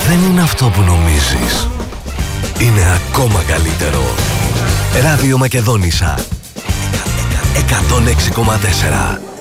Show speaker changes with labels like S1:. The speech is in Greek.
S1: δεν είναι αυτό που νομίζεις. Είναι ακόμα καλύτερο. Ράδιο Μακεδόνισσα 106,4.